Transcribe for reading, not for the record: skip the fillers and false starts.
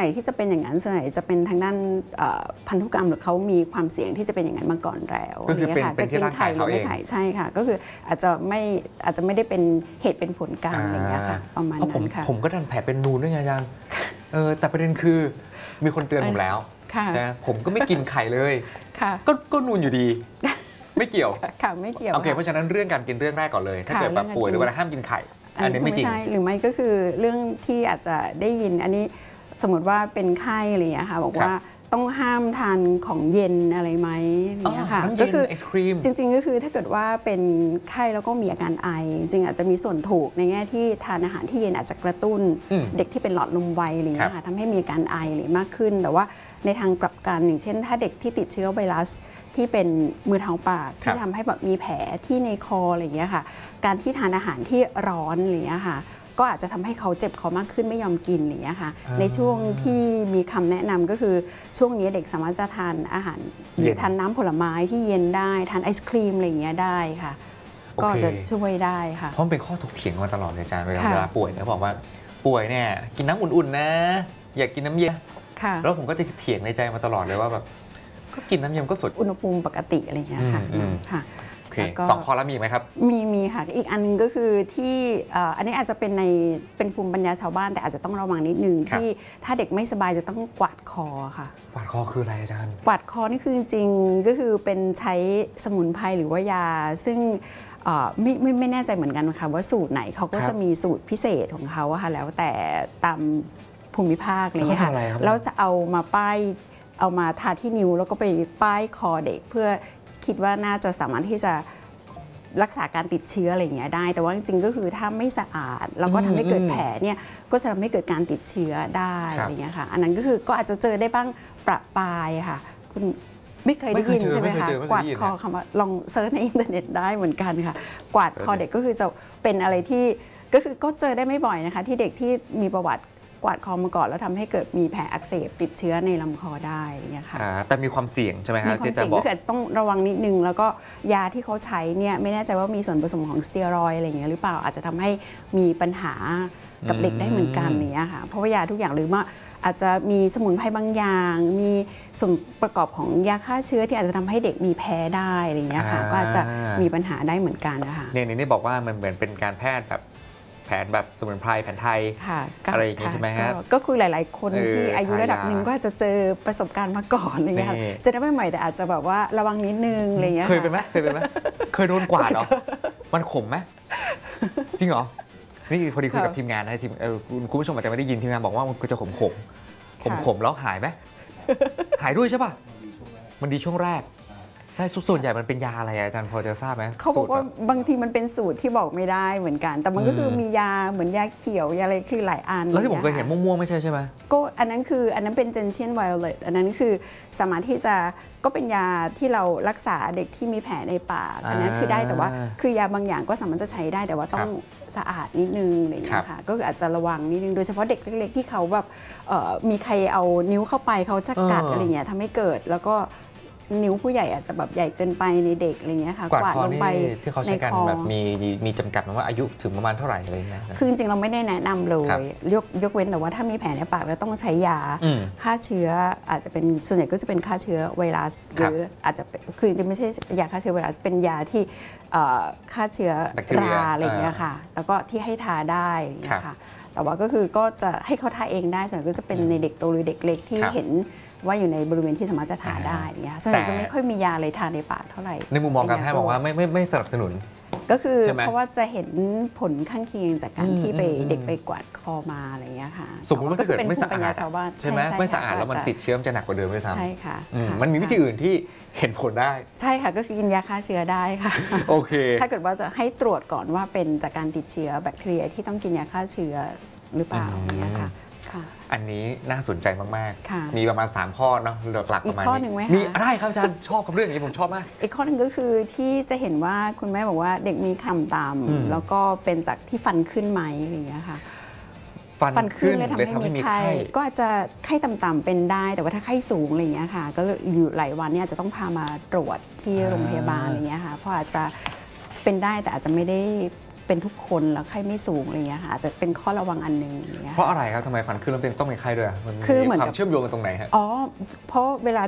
ไหนที่จะเป็นอย่างนั้นส่วนใหญ่จะเป็นทางด้านพันธุกรรมหรือเขามีความเสี่ยงที่จะเป็นอย่างนั้นมาก่อนแล้วก็คือเป็นที่ร่างกายเขาเองใช่ค่ะก็คืออาจจะไม่ได้เป็นเหตุเป็นผลกันอะไรเงี้ยค่ะประมาณนั้นค่ะผมก็ดันแผลเป็นนูนด้วยไงอาจารย์แต่ประเด็นคือมีคนเตือนผมแล้วนะผมก็ไม่กินไข่เลยก็นูนอยู่ดีไม่เกี่ยวค่ะไม่เกี่ยวโอเคเพราะฉะนั้นเรื่องการกินเรื่องแรกก่อนเลยถ้าเกิดแบบป่วยหรือว่าห้ามกินไข่อันนี้ไม่จริงหรือไม่ก็คือเรื่องที่อาจจะได้ยินอันนี้สมมติว่าเป็นไข้อะไรอย่างเงี้ยค่ะบอกว่าต้องห้ามทานของเย็นอะไรไหมอย่างเงี้ยค่ะก็คือจริงๆก็คือถ้าเกิดว่าเป็นไข้แล้วก็มีอาการไอจริงอาจจะมีส่วนถูกในแง่ที่ทานอาหารที่เย็นอาจจะกระตุ้นเด็กที่เป็นหลอดลมไวอะไรอย่างเงี้ยค่ะทำให้มีอาการไอหรือมากขึ้นแต่ว่าในทางกลับกันอย่างเช่นถ้าเด็กที่ติดเชื้อไวรัสที่เป็นมือเท้าปากที่ทำให้แบบมีแผลที่ในคออะไรอย่างเงี้ยค่ะการที่ทานอาหารที่ร้อนอะไรอย่างเงี้ยค่ะก็อาจจะทำให้เขาเจ็บคอมากขึ้นไม่ยอมกินอย่างเงี้ยค่ะในช่วงที่มีคำแนะนำก็คือช่วงนี้เด็กสามารถจะทานอาหารหรือทานน้ำผลไม้ที่เย็นได้ทานไอศครีมอะไรอย่างเงี้ยได้ค่ะก็จะช่วยได้ค่ะเพราะมันเป็นข้อถกเถียงมาตลอดเลยอาจารย์เวลาป่วยเขาบอกว่าป่วยเนี่ยกินน้ำอุ่นๆนะอยากกินน้ำเย็นแล้วผมก็จะเถียงในใจมาตลอดเลยว่าแบบก็กินน้ำเย็นก็สดอุณหภูมิปกติอะไรอย่างเงี้ยค่ะสองข้อแล้วมีไหมครับมีค่ะอีกอันก็คือที่อันนี้อาจจะเป็นภูมิปัญญาชาวบ้านแต่อาจจะต้องระวังนิดนึงที่ถ้าเด็กไม่สบายจะต้องกวาดคอค่ะกวาดคอคืออะไรอาจารย์กวาดคอนี่คือจริงๆก็คือเป็นใช้สมุนไพรหรือว่ายาซึ่งไม่แน่ใจเหมือนกันค่ะว่าสูตรไหนเขาก็จะมีสูตรพิเศษของเขาค่ะแล้วแต่ตามภูมิภาคอะไรอย่างเงี้ยค่ะแล้วจะเอามาทาที่นิ้วแล้วก็ไปป้ายคอเด็กเพื่อคิดว่าน่าจะสามารถที่จะรักษาการติดเชื้ออะไรอย่างเงี้ยได้แต่ว่าจริงๆก็คือถ้าไม่สะอาดแล้วก็ทำให้เกิดแผลเนี่ยก็จะทำให้เกิดการติดเชื้อได้อะไรอย่างเงี้ยค่ะอันนั้นก็คือก็อาจจะเจอได้บ้างประปรายค่ะคุณไม่เคยได้ยินใช่ไหมคะกวาดคอคำว่าลองเซิร์ชในอินเทอร์เน็ตได้เหมือนกันค่ะกวาดคอเด็กก็คือจะเป็นอะไรที่ก็เจอได้ไม่บ่อยนะคะที่เด็กที่มีประวัติกวาดคอมาก่อนแล้วทำให้เกิดมีแผลอักเสบติดเชื้อในลำคอได้เนี่ยค่ะแต่มีความเสี่ยงใช่ไหมครับมีความเสี่ยงก็คืออาจจะต้องระวังนิดนึงแล้วก็ยาที่เขาใช้เนี่ยไม่แน่ใจว่ามีส่วนผสมของสเตียรอยด์อะไรอย่างเงี้ยหรือเปล่าอาจจะทำให้มีปัญหากับเด็กได้เหมือนกันเนี่ยค่ะเพราะว่ายาทุกอย่างหรือว่าอาจจะมีสมุนไพรบางอย่างมีส่วนประกอบของยาฆ่าเชื้อที่อาจจะทำให้เด็กมีแพ้ได้อะไรอย่างเงี้ยค่ะก็อาจจะมีปัญหาได้เหมือนกันนะคะนี่บอกว่ามันเหมือนเป็นการแพทย์แบบแผนแบบสมุนไพรแผนไทยอะไรอย่างเงี้ยใช่ไหมครับก็คือหลายๆคนที่อายุระดับหนึ่งก็จะเจอประสบการณ์มาก่อนอะไรเงี้ยจะได้ไม่ใหม่แต่อาจจะแบบว่าระวังนิดนึงอะไรเงี้ยเคยเป็นไหมเคยโดนกวาดเหรอมันขมไหมจริงเหรอนี่พอดีคุยกับทีมงานนะทีมคุณผู้ชมอาจจะไม่ได้ยินทีมงานบอกว่ามันจะขมแล้วหายไหมหายด้วยใช่ป่ะมันดีช่วงแรกใช่ส่วนใหญ่มันเป็นยาอะไรอาจารย์พอจะทราบไหมเขาบอกว่าบางทีมันเป็นสูตรที่บอกไม่ได้เหมือนกันแต่มันก็คือมียาเหมือนยาเขียวยาอะไรคือหลายอันแล้วที่ผมเคยเห็นม่วงๆไม่ใช่ไหมก็อันนั้นเป็น Gentian Violet อันนั้นคือสามารถที่จะก็เป็นยาที่เรารักษาเด็กที่มีแผลในปากอันนั้นคือได้แต่ว่าคือยาบางอย่างก็สามารถจะใช้ได้แต่ว่าต้องสะอาดนิดนึงอะไรอย่างเงี้ยค่ะก็คืออาจจะระวังนิดนึงโดยเฉพาะเด็กเล็กๆที่เขาแบบมีใครเอานิ้วเข้าไปเขาจะกัดอะไรเงี้ยทำให้เกิดแล้วก็นิ้วผู้ใหญ่อาจจะแบบใหญ่เกินไปในเด็กอะไรเงี้ยค่ะกวาดลงไปที่เขาใช้กันแบบมีจำกัดว่าอายุถึงประมาณเท่าไหร่อะไรนะคือจริงๆเราไม่ได้แนะนำเลยยกเว้นแต่ว่าถ้ามีแผลในปากแล้วต้องใช้ยาฆ่าเชื้ออาจจะเป็นส่วนใหญ่ก็จะเป็นฆ่าเชื้อไวรัสหรืออาจจะคือจริงๆไม่ใช่ยาฆ่าเชื้อไวรัสเป็นยาที่ฆ่าเชื้อราอะไรเงี้ยค่ะแล้วก็ที่ให้ทาได้อย่างเงี้ยค่ะแต่ว่าก็จะให้เขาทาเองได้ส่วนใหญ่ก็จะเป็นในเด็กโตหรือเด็กเล็กที่เห็นว่าอยู่ในบริเวณที่สามารถจะทาได้เนี่ยส่วนใหญ่จะไม่ค่อยมียาอะไรทานในปากเท่าไหร่ในมุมมองการแพทย์บอกว่าไม่สนับสนุนก็คือเพราะว่าจะเห็นผลข้างเคียงจากการที่ไปเด็กไปกวาดคอมาอะไรอย่างเงี้ยค่ะสมมติว่าถ้าเกิดไม่สะอาดใช่ไหมไม่สะอาดแล้วมันติดเชื้อจะหนักกว่าเดิมด้วยซ้ำใช่ค่ะมันมีวิธีอื่นที่เห็นผลได้ใช่ค่ะก็คือกินยาฆ่าเชื้อได้ค่ะโอเคถ้าเกิดว่าจะให้ตรวจก่อนว่าเป็นจากการติดเชื้อแบคทีเรียที่ต้องกินยาฆ่าเชื้อหรือเปล่าเนี่ยค่ะอันนี้น่าสนใจมากๆมีประมาณ3ข้อเนาะหลักๆประมาณนี้มีได้ครับอาจารย์ชอบกับเรื่องนี้ผมชอบมากอีกข้อหนึ่งก็คือที่จะเห็นว่าคุณแม่บอกว่าเด็กมีคำตามแล้วก็เป็นจากที่ฟันขึ้นไหมอะไรอย่างเงี้ยค่ะฟันขึ้นเลยทำให้มีไข้ก็อาจจะไข้ต่ำๆเป็นได้แต่ว่าถ้าไข้สูงอะไรอย่างเงี้ยค่ะก็อยู่หลายวันเนี่ยจะต้องพามาตรวจที่โรงพยาบาลอะไรเงี้ยค่ะเพราะอาจจะเป็นได้แต่อาจจะไม่ได้เป็นทุกคนแล้วไข้ไม่สูงอะไรเงี้ยค่ะอาจจะเป็นข้อระวังอันหนึงอย่างเงี้ยเพราะอะไรครับทำไมฟันขึ้นแล้วต้องเป็นไข้ด้วยมันคือเหมือนมีคกับวามเชื่อมโยงกันตรงไหนฮะอ๋อเพราะเวลา